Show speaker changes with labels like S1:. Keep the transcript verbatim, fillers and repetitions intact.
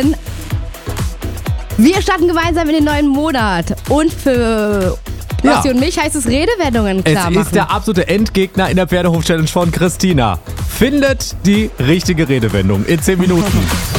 S1: Wir starten gemeinsam in den neuen Monat. Und für Basti
S2: Ja.
S1: und mich heißt es Redewendungen klar
S2: Es
S1: machen.
S2: ist der absolute Endgegner in der Pferdehof-Challenge von Christina. Findet die richtige Redewendung in zehn Minuten.